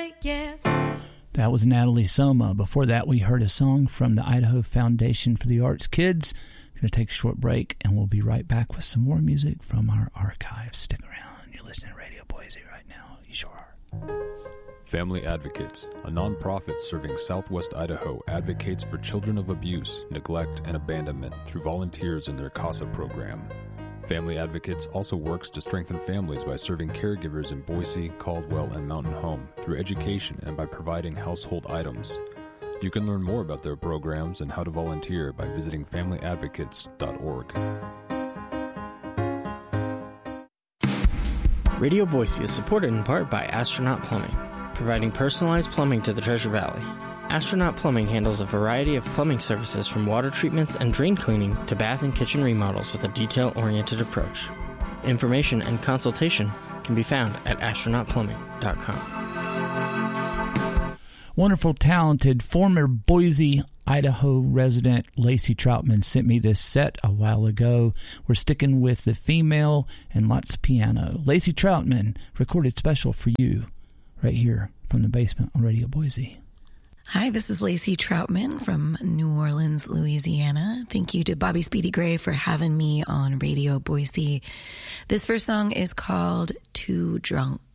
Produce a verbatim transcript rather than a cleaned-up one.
night, yeah. That was Natalie Soma. Before that, we heard a song from the Idaho Foundation for the Arts Kids. Going to take a short break, and we'll be right back with some more music from our archive. Stick around. You're listening to Radio Boise right now. You sure are. Family Advocates, a nonprofit serving Southwest Idaho, advocates for children of abuse, neglect, and abandonment through volunteers in their CASA program. Family Advocates also works to strengthen families by serving caregivers in Boise, Caldwell, and Mountain Home through education and by providing household items. You can learn more about their programs and how to volunteer by visiting family advocates dot org. Radio Boise is supported in part by Astronaut Plumbing, providing personalized plumbing to the Treasure Valley. Astronaut Plumbing handles a variety of plumbing services from water treatments and drain cleaning to bath and kitchen remodels with a detail-oriented approach. Information and consultation can be found at astronaut plumbing dot com. Wonderful, talented, former Boise, Idaho resident Lacey Troutman sent me this set a while ago. We're sticking with the female and lots of piano. Lacey Troutman recorded special for you right here from the basement on Radio Boise. Hi, this is Lacey Troutman from New Orleans, Louisiana. Thank you to Bobby Speedy Gray for having me on Radio Boise. This first song is called Too Drunk.